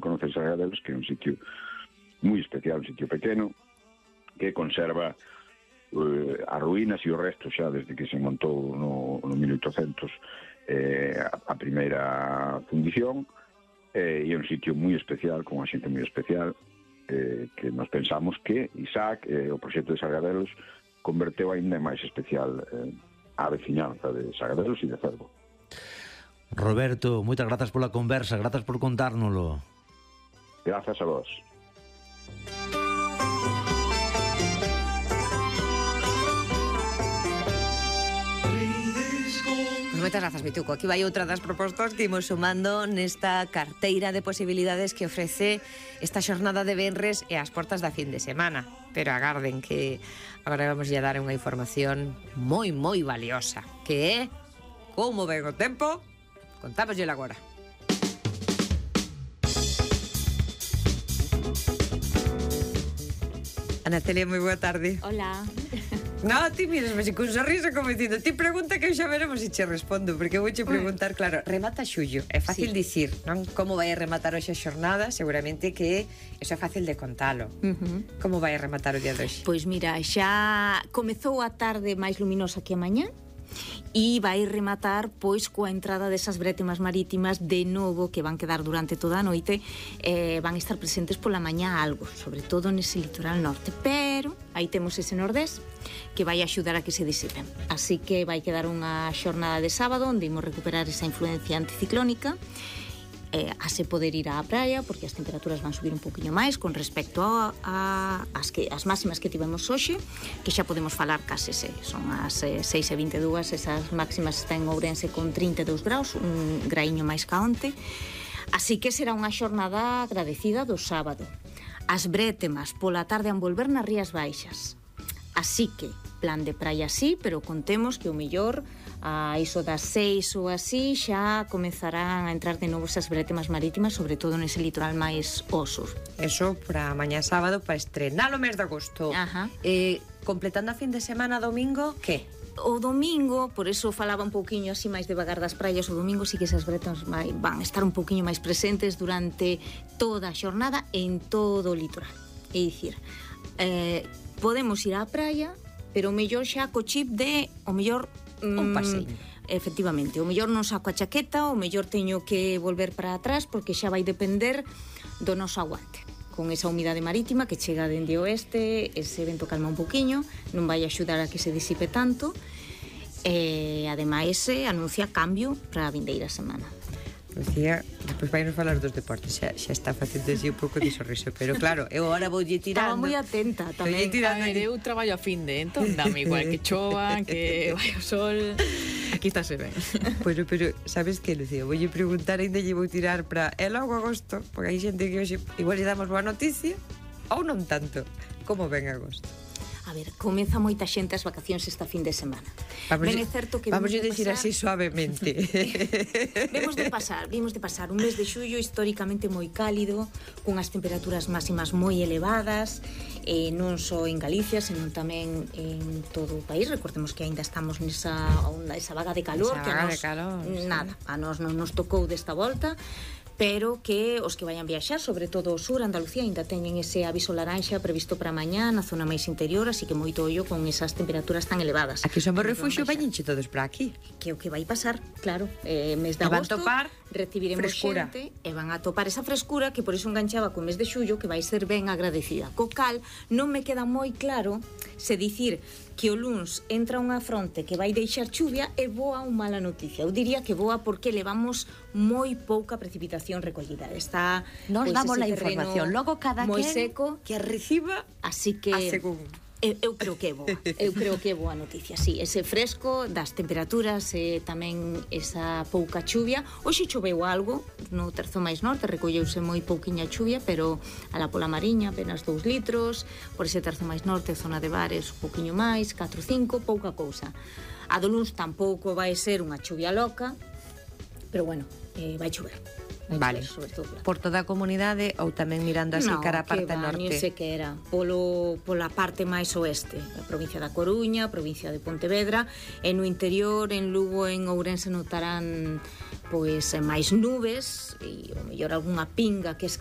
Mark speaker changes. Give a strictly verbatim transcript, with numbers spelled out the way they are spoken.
Speaker 1: conocer Sargadelos, que é un sitio moi especial, un sitio pequeno, que conserva eh, as ruínas e o resto xa desde que se montou no, no mil oitocentos eh, a, a primeira fundición, eh, e é un sitio moi especial, con unha xente moi especial, eh, que nos pensamos que Isaac, eh, o proxecto de Sargadelos, converteu ainda máis especial eh, a veciñanza de Sargadelos e de Cervo.
Speaker 2: Roberto, moitas grazas pola conversa, grazas por contárnoslo.
Speaker 1: Grazas a vos.
Speaker 3: Moitas grazas, Mituco. Aquí vai outra das propostas que imos sumando nesta carteira de posibilidades que ofrece esta xornada de venres e as portas da fin de semana. Pero agarden que agora vamos a dar unha información moi, moi valiosa, que é como ven o tempo. Contámoslle agora. Ana Celia, moi boa tarde.
Speaker 4: Hola.
Speaker 3: No, ti miras, mas con sorriso como dicindo, ti pregunta que xa veremos se che respondo, porque vou che preguntar, claro, remata xullo, é fácil sí. dicir, non? Como vai a rematar hoxe a xornada? Seguramente que eso é fácil de contalo. Uh-huh. Como vai a rematar o día de hoxe?
Speaker 4: Pois mira, xa comezou a tarde máis luminosa que a mañá, e vai rematar pois coa entrada desas brétemas marítimas de novo que van quedar durante toda a noite, eh, van estar presentes pola mañá algo, sobre todo nese litoral norte, pero aí temos ese nordés que vai axudar a que se disipen, así que vai quedar unha xornada de sábado onde imos recuperar esa influencia anticiclónica, eh, a se poder ir á praia porque as temperaturas van subir un poquinho máis con respecto a, a as, que, as máximas que tivemos hoxe, que xa podemos falar case se, son as eh, seis e vinte e dúas, esas máximas están en Ourense con trinta e dous graus, un graiño máis ca onte, así que será unha xornada agradecida do sábado. As brétemas pola tarde a envolver nas Rías Baixas, así que plan de praia sí, pero contemos que o mellor a iso das seis ou así xa comezarán a entrar de novo esas brétemas marítimas, sobre todo nese litoral máis ao sur.
Speaker 3: Eso para mañá sábado, para estrenar o mes de agosto.
Speaker 4: Ajá.
Speaker 3: Eh, completando a fin de semana, domingo, que?
Speaker 4: O domingo, por eso falaba un pouquiño así máis devagar das praias, o domingo sí que esas brétemas van a estar un pouquiño máis presentes durante toda a xornada en todo o litoral. É dicir, eh, podemos ir á praia, pero o mellor xa co chip de o mellor
Speaker 3: un paseo.
Speaker 4: Efectivamente, o mellor non saco a chaqueta, o mellor teño que volver para atrás porque xa vai depender do noso aguante. Con esa humidade marítima que chega dende o oeste, ese vento calma un poquinho, non vai axudar a que se disipe tanto, e ademais se anuncia cambio para a vindeira semana.
Speaker 3: Lucía, despois vai nos falar dos deportes, xa, xa está facendo así un pouco de sorriso, pero claro, eu agora voulle tirando.
Speaker 4: Estaba moi atenta tamén.
Speaker 5: Tirando, a ver, eu traballo a fin de, entón dame igual que chova, que vai o sol, aquí estáse ben.
Speaker 3: Bueno, pero sabes que, Lucía, voulle preguntar, ainda lle vou tirar para e logo agosto, porque hai xente que hoxe igual lle damos boa noticia, ou non tanto. Como ven agosto?
Speaker 4: A ver, comeza moita xente as vacacións esta fin de semana.
Speaker 3: Vamos,
Speaker 4: ben é certo que
Speaker 3: vamos a
Speaker 4: de
Speaker 3: decir
Speaker 4: pasar...
Speaker 3: así suavemente.
Speaker 4: Vemos de pasar, vimos de pasar un mes de xullo históricamente moi cálido, cunhas temperaturas máximas moi elevadas, eh, non só en Galicia, senón tamén en todo o país. Recordemos que aínda estamos nesa onda, esa vaga de calor,
Speaker 3: esa
Speaker 4: que a
Speaker 3: vaga
Speaker 4: nos,
Speaker 3: de calor,
Speaker 4: nada,
Speaker 3: sí.
Speaker 4: a nos non nos tocou desta volta, pero que os que vayan viaxar, sobre todo o sur, Andalucía, ainda teñen ese aviso laranxa previsto para mañá na zona máis interior, así que moito ollo con esas temperaturas tan elevadas.
Speaker 3: Aquí somos refugio, vañenche todos para aquí.
Speaker 4: Que o que vai pasar, claro, eh, mes de agosto, recibiremos
Speaker 3: frescura.
Speaker 4: Xente e van a topar esa frescura que por iso enganchaba co mes de xullo, que vai ser ben agradecida. Co cal, non me queda moi claro se dicir que o luns entra unha fronte que vai deixar chuvia e boa ou mala noticia. Eu diría que boa porque levamos moi pouca precipitación recollida. Está
Speaker 3: nos
Speaker 4: pues,
Speaker 3: damos a información, logo cada
Speaker 4: moi
Speaker 3: quen
Speaker 4: seco,
Speaker 3: que reciba,
Speaker 4: así que
Speaker 3: a según.
Speaker 4: Eu, eu creo que é boa, eu creo que é boa noticia, sí, ese fresco das temperaturas e tamén esa pouca chuvia. Hoxe choveu algo no terzo máis norte, recolleuse moi pouquiña chuvia, pero alá pola Mariña apenas dous litros, por ese terzo máis norte, zona de Bares, un pouquiño máis, catro, cinco, pouca cousa. A do luns tampouco vai ser unha chuvia loca, pero bueno, eh, vai chover.
Speaker 3: Vale, por toda a comunidade ou tamén mirando así
Speaker 4: no,
Speaker 3: cara a parte
Speaker 4: va,
Speaker 3: norte?
Speaker 4: Non sei que era, polo, pola parte máis oeste, a provincia da Coruña, a provincia de Pontevedra, e no interior, en Lugo, en Ourense notarán pois máis nubes e o mellor algunha pinga que es